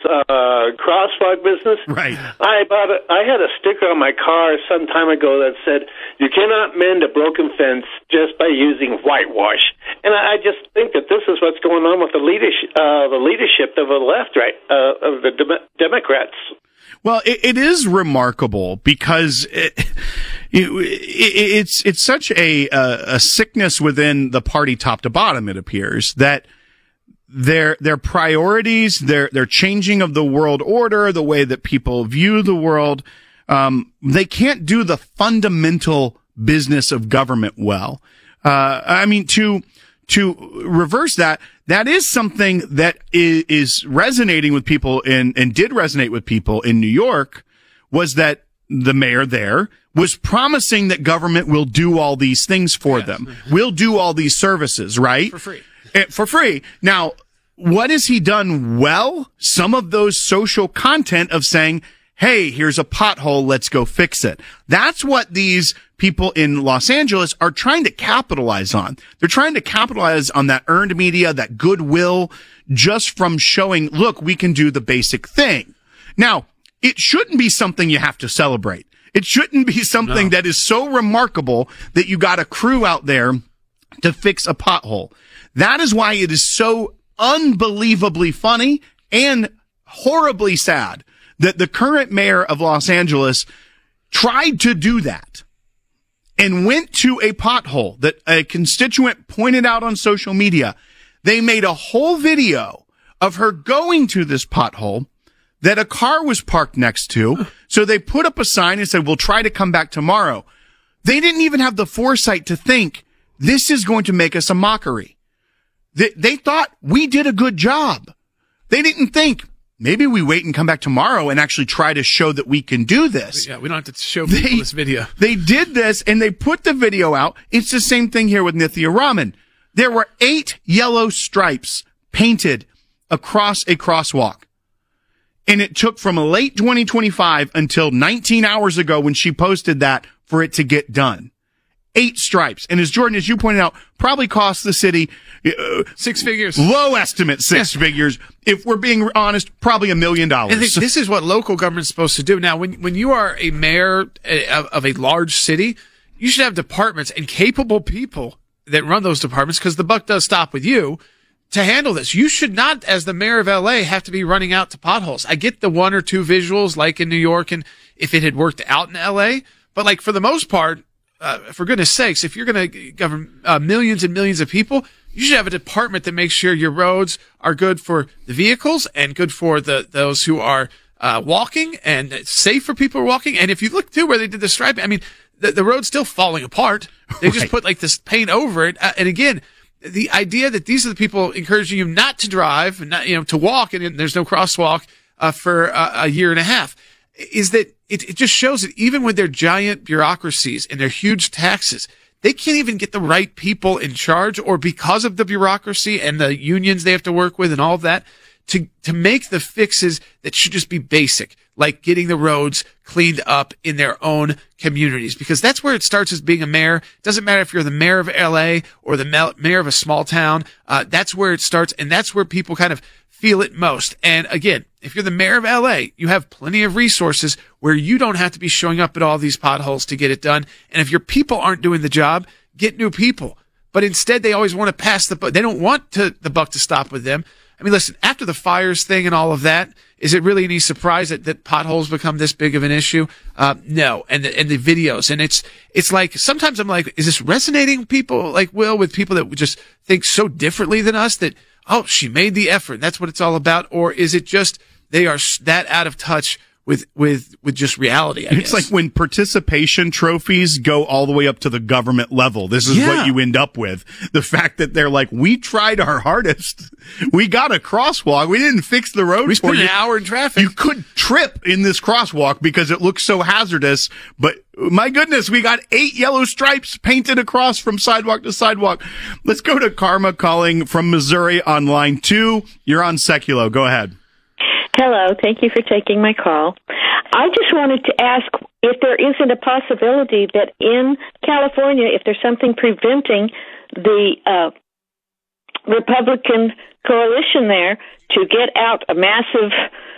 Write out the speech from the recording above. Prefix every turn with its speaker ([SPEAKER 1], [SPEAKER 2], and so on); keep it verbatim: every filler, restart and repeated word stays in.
[SPEAKER 1] uh, crosswalk business.
[SPEAKER 2] Right.
[SPEAKER 1] I bought a, I had a sticker on my car some time ago that said, "You cannot mend a broken fence just by using whitewash." And I, I just think that this is what's going on with the leadership, uh, the leadership of the left, right, uh, of the Dem- Democrats.
[SPEAKER 2] Well, it, it is remarkable because it, it, it's it's such a, a a sickness within the party, top to bottom. It appears that their their priorities, their their changing of the world order, the way that people view the world, um, they can't do the fundamental business of government well. Uh, I mean, to to reverse that, that is something that is, is resonating with people in, and did resonate with people in New York, was that the mayor there was promising that government will do all these things for yes. them. We'll do all these services, right?
[SPEAKER 3] For free.
[SPEAKER 2] For free. Now, what has he done well? Some of those social content of saying, hey, here's a pothole, let's go fix it. That's what these people in Los Angeles are trying to capitalize on. They're trying to capitalize on that earned media, that goodwill, just from showing, look, we can do the basic thing. Now, it shouldn't be something you have to celebrate. It shouldn't be something no. that is so remarkable that you got a crew out there to fix a pothole. That is why it is so unbelievably funny and horribly sad that the current mayor of Los Angeles tried to do that and went to a pothole that a constituent pointed out on social media. They made a whole video of her going to this pothole that a car was parked next to. So they put up a sign and said, we'll try to come back tomorrow. They didn't even have the foresight to think this is going to make us a mockery. They, they thought we did a good job. They didn't think, maybe we wait and come back tomorrow and actually try to show that we can do this.
[SPEAKER 3] Yeah, we don't have to show people
[SPEAKER 2] they,
[SPEAKER 3] this video.
[SPEAKER 2] They did this, and they put the video out. It's the same thing here with Nithya Raman. There were eight yellow stripes painted across a crosswalk. And it took from late twenty twenty-five until nineteen hours ago when she posted that for it to get done. Eight stripes. And as Jordan, as you pointed out, probably cost the city uh,
[SPEAKER 3] six figures.
[SPEAKER 2] Low estimate, six yes. figures. If we're being honest, probably a million dollars.
[SPEAKER 3] I think this is what local government's supposed to do. Now, when when you are a mayor of, of a large city, you should have departments and capable people that run those departments, because the buck does stop with you, to handle this. You should not, as the mayor of L A, have to be running out to potholes. I get the one or two visuals like in New York and if it had worked out in L A, but like for the most part, Uh, for goodness sakes, if you're going to govern uh, millions and millions of people, you should have a department that makes sure your roads are good for the vehicles and good for the those who are uh, walking and safe for people who are walking. And if you look too where they did the striping, I mean, the, the road's still falling apart. They just right. put like this paint over it. Uh, and again, the idea that these are the people encouraging you not to drive and not, you know, to walk, and there's no crosswalk uh, for uh, a year and a half, is that it, it just shows that even with their giant bureaucracies and their huge taxes, they can't even get the right people in charge, or because of the bureaucracy and the unions they have to work with and all of that, to, to make the fixes that should just be basic, like getting the roads cleaned up in their own communities, because that's where it starts as being a mayor. It doesn't matter if you're the mayor of L A or the mayor of a small town. Uh, that's where it starts, and that's where people kind of feel it most. And again, if you're the mayor of L A, you have plenty of resources where you don't have to be showing up at all these potholes to get it done. And if your people aren't doing the job, get new people. But instead, they always want to pass the buck. They don't want to, the buck to stop with them. I mean, listen, after the fires thing and all of that, is it really any surprise that, that potholes become this big of an issue? Uh, no. And the, and the videos. And it's, it's like, sometimes I'm like, is this resonating people like Will, with people that just think so differently than us that, oh, she made the effort, that's what it's all about? Or is it just they are that out of touch with with with just reality, I
[SPEAKER 2] It's
[SPEAKER 3] guess.
[SPEAKER 2] like when participation trophies go all the way up to the government level. This is
[SPEAKER 3] yeah.
[SPEAKER 2] what you end up with. The fact that they're like, we tried our hardest. We got a crosswalk. We didn't fix the road
[SPEAKER 3] we
[SPEAKER 2] for
[SPEAKER 3] spent
[SPEAKER 2] you.
[SPEAKER 3] an hour in traffic.
[SPEAKER 2] You could trip in this crosswalk because it looks so hazardous, but my goodness, we got eight yellow stripes painted across from sidewalk to sidewalk. Let's go to Karma calling from Missouri on line two. You're on Seculo. Go ahead.
[SPEAKER 4] Hello. Thank you for taking my call. I just wanted to ask if there isn't a possibility that in California, if there's something preventing the uh, Republican coalition there to get out a massive